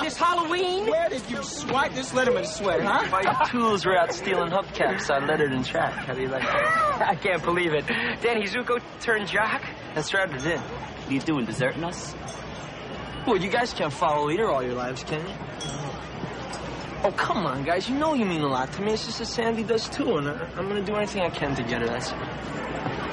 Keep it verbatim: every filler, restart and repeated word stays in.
this Halloween? Where did you swipe this Letterman sweater, huh? My tools were out stealing hubcaps on Lettered and Track. How do you like that? I can't believe it. Danny Zuko turned jock? That's right, it did. What are you doing, deserting us? Well, you guys can't follow leader all your lives, can you? Oh, come on, guys. You know you mean a lot to me. It's just that Sandy does, too, and I, I'm going to do anything I can to get her. That's